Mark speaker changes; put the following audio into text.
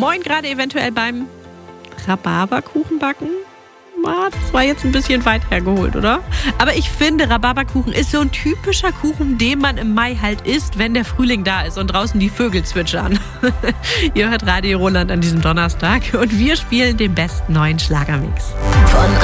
Speaker 1: Moin, gerade eventuell beim Rhabarberkuchen backen. Das war jetzt ein bisschen weit hergeholt, oder? Aber ich finde, Rhabarberkuchen ist so ein typischer Kuchen, den man im Mai halt isst, wenn der Frühling da ist und draußen die Vögel zwitschern. Ihr hört Radio Roland an diesem Donnerstag und wir spielen den besten neuen Schlagermix.
Speaker 2: Von